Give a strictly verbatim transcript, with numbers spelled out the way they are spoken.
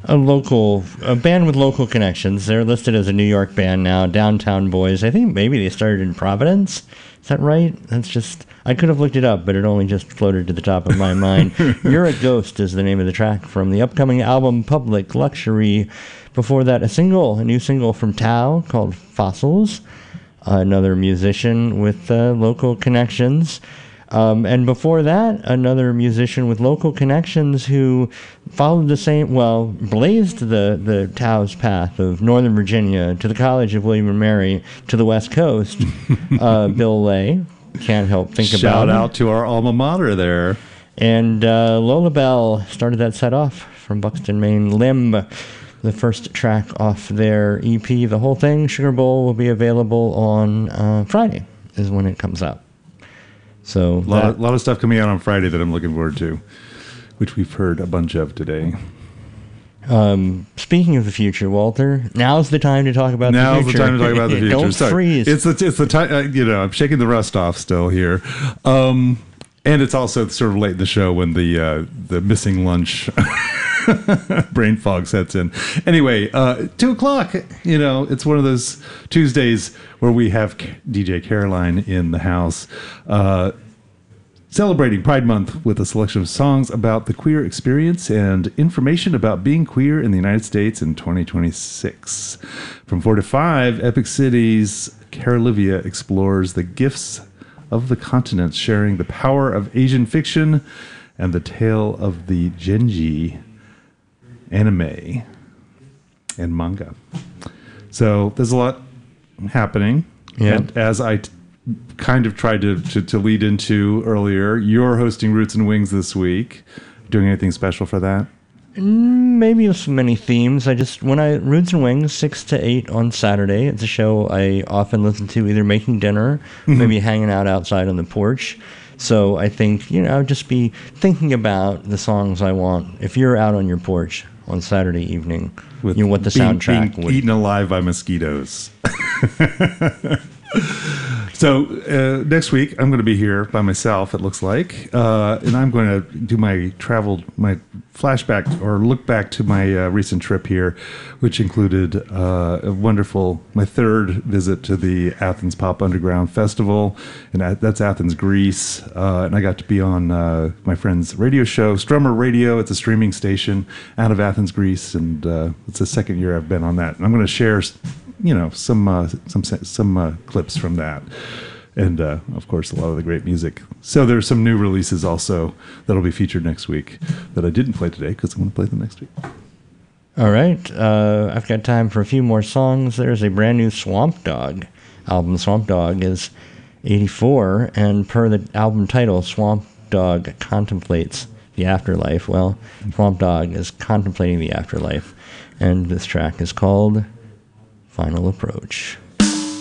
a local, a band with local connections. They're listed as a New York band now, Downtown Boys. I think maybe they started in Providence. Is that right? That's just, I could have looked it up, but it only just floated to the top of my mind. You're a Ghost is the name of the track from the upcoming album Public Luxury. Before that, a single, a new single from Tao called Fossils. Uh, another musician with uh, local connections. Um, and before that, another musician with local connections who followed the same, well, blazed the, the Tao's path of Northern Virginia to the College of William and Mary to the West Coast. uh, Bill Lay, can't help think Shout about Shout out him. to our alma mater there. And uh, Lola Bell started that set off from Buxton, Maine. Limb, the first track off their E P. The whole thing, Sugar Bowl, will be available on uh, Friday is when it comes out. So a lot, of, lot of stuff coming out on Friday that I'm looking forward to, which we've heard a bunch of today. Um, speaking of the future, Walter, now's the time to talk about now's the future. Now's the time to talk about the future. Don't Sorry. freeze. It's the, it's the time, uh, you know, I'm shaking the rust off still here. Um, and it's also sort of late in the show when the, uh, the missing lunch brain fog sets in. Anyway, uh, two o'clock, you know, it's one of those Tuesdays where we have D J Caroline in the house, uh, celebrating Pride Month with a selection of songs about the queer experience and information about being queer in the United States in twenty twenty-six. From four to five, Epic Cities, Carolivia explores the gifts of the continents, sharing the power of Asian fiction and the tale of the Genji anime and manga. So there's a lot happening. Yeah. And as I t- kind of tried to, to, to lead into earlier, you're hosting Roots and Wings this week. Doing anything special for that? Maybe some many themes. I just, when I, Roots and Wings, six to eight on Saturday. It's a show I often listen to either making dinner, mm-hmm. maybe hanging out outside on the porch. So I think, you know, I'll just be thinking about the songs I want. If you're out on your porch on Saturday evening, with you know what the being, soundtrack being would... eaten alive by mosquitoes. So uh, next week I'm going to be here by myself, it looks like, uh, and I'm going to do my travel, my flashback or look back to my uh, recent trip here, which included uh, a wonderful, my third visit to the Athens Pop Underground Festival, and that's Athens, Greece, uh, and I got to be on uh, my friend's radio show, Strummer Radio. It's a streaming station out of Athens, Greece, and uh, it's the second year I've been on that, and I'm going to share, you know, some uh, some some uh, clips from that. And, uh, of course, a lot of the great music. So there's some new releases also that'll be featured next week that I didn't play today because I'm going to play them next week. All right. Uh, I've got time for a few more songs. There's a brand new Swamp Dogg album. Swamp Dogg is eighty-four, and per the album title, Swamp Dogg contemplates the afterlife. Well, Swamp Dogg is contemplating the afterlife, and this track is called Final Approach.